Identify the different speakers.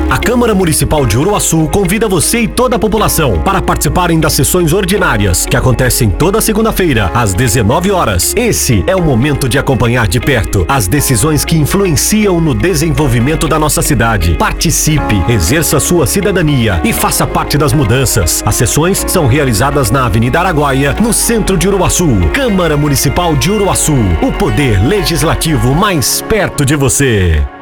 Speaker 1: A Câmara Municipal de Uruaçu convida você e toda a população para participarem das sessões ordinárias, que acontecem toda segunda-feira, às 19 horas. Esse é o momento de acompanhar de perto as decisões que influenciam no desenvolvimento da nossa cidade. Participe, exerça sua cidadania e faça parte das mudanças. As sessões são realizadas na Avenida Araguaia, no centro de Uruaçu. Câmara Municipal de Uruaçu, o poder legislativo mais perto de você.